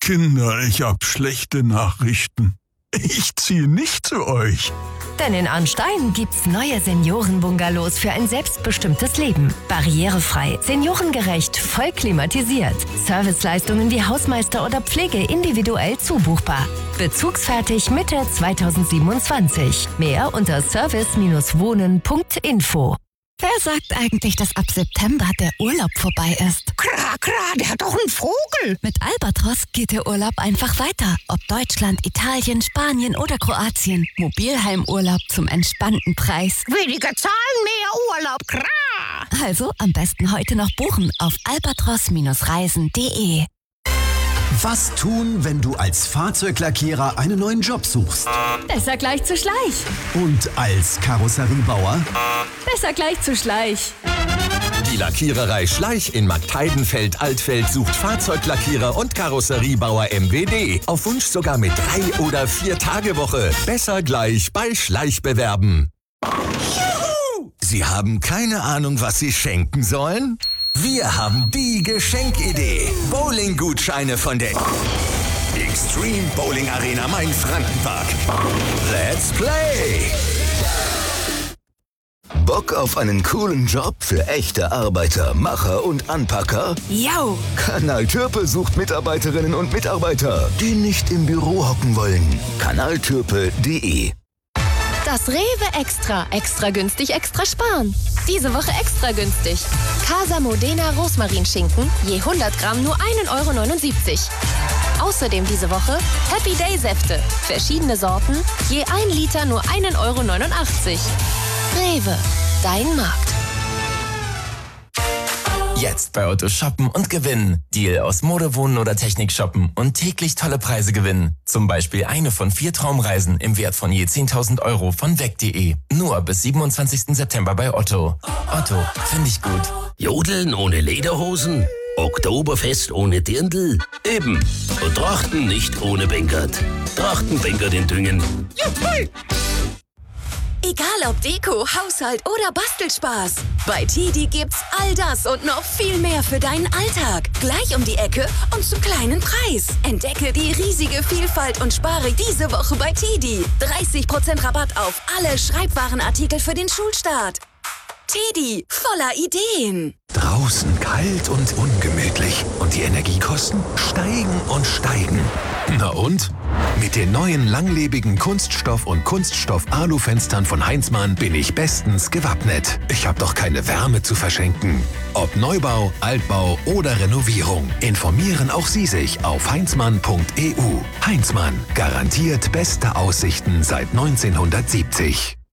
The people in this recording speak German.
Kinder, ich hab schlechte Nachrichten. Ich ziehe nicht zu euch. Denn in Arnstein gibt's neue Seniorenbungalows für ein selbstbestimmtes Leben. Barrierefrei, seniorengerecht, voll klimatisiert. Serviceleistungen wie Hausmeister oder Pflege individuell zubuchbar. Bezugsfertig Mitte 2027. Mehr unter service-wohnen.info. Wer sagt eigentlich, dass ab September der Urlaub vorbei ist? Kra, der hat doch einen Vogel. Mit Albatros geht der Urlaub einfach weiter. Ob Deutschland, Italien, Spanien oder Kroatien. Mobilheimurlaub zum entspannten Preis. Weniger Zahlen, mehr Urlaub. Kra. Also am besten heute noch buchen auf albatros-reisen.de. Was tun, wenn du als Fahrzeuglackierer einen neuen Job suchst? Besser gleich zu Schleich. Und als Karosseriebauer? Besser gleich zu Schleich. Die Lackiererei Schleich in Marktheidenfeld-Altfeld sucht Fahrzeuglackierer und Karosseriebauer MWD. Auf Wunsch sogar mit 3- oder 4-Tage-Woche. Besser gleich bei Schleich bewerben. Juhu! Sie haben keine Ahnung, was Sie schenken sollen? Wir haben die Geschenkidee. Bowling-Gutscheine von der Extreme Bowling Arena Main-Frankenpark. Let's play! Bock auf einen coolen Job für echte Arbeiter, Macher und Anpacker? Yo! Kanal Türpe sucht Mitarbeiterinnen und Mitarbeiter, die nicht im Büro hocken wollen. Kanaltürpe.de. Das Rewe Extra. Extra günstig, extra sparen. Diese Woche extra günstig. Casa Modena Rosmarinschinken, je 100 Gramm nur 1,79 €. Außerdem diese Woche Happy Day Säfte. Verschiedene Sorten, je 1 Liter nur 1,89 €. Rewe, dein Markt. Jetzt bei Otto shoppen und gewinnen. Deal aus Mode, Wohnen oder Technik shoppen und täglich tolle Preise gewinnen. Zum Beispiel eine von 4 Traumreisen im Wert von je 10.000 € von weg.de. Nur bis 27. September bei Otto. Otto, finde ich gut. Jodeln ohne Lederhosen? Oktoberfest ohne Dirndl? Eben. Und Trachten nicht ohne Bengert. Trachtenbengert in Düngen. Juppie! Egal ob Deko, Haushalt oder Bastelspaß. Bei TIDI gibt's all das und noch viel mehr für deinen Alltag. Gleich um die Ecke und zum kleinen Preis. Entdecke die riesige Vielfalt und spare diese Woche bei TIDI. 30% Rabatt auf alle Schreibwarenartikel für den Schulstart. TIDI, voller Ideen. Draußen kalt und ungemütlich und die Energiekosten steigen und steigen. Na und? Mit den neuen langlebigen Kunststoff- und Kunststoff-Alu-Fenstern von Heinzmann bin ich bestens gewappnet. Ich habe doch keine Wärme zu verschenken. Ob Neubau, Altbau oder Renovierung, informieren auch Sie sich auf heinzmann.eu. Heinzmann, garantiert beste Aussichten seit 1970.